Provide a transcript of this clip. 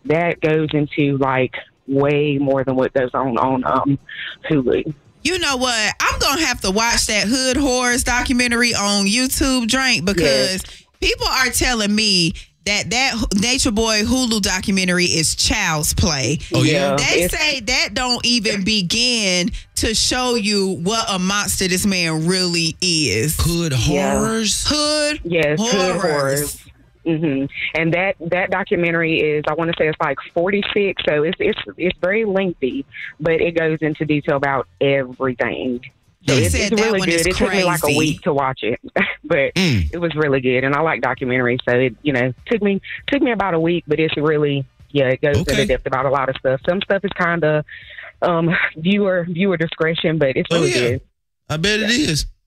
that goes into like way more than what goes on Hulu. You know what? I'm going to have to watch that Hood Horrors documentary on YouTube, Drink, because people are telling me that Nature Boy Hulu documentary is child's play. Oh, yeah? They say that don't even begin to show you what a monster this man really is. Hood Horrors? Hood Yes, Horrors. Hood Horrors. And that documentary is, I want to say it's like 46, so it's very lengthy, but it goes into detail about everything. So it's really good. It took me like a week to watch it, but it was really good, and I like documentaries, so it took me about a week, but it's really it goes into depth about a lot of stuff. Some stuff is kind of viewer discretion, but it's really good. I bet it is.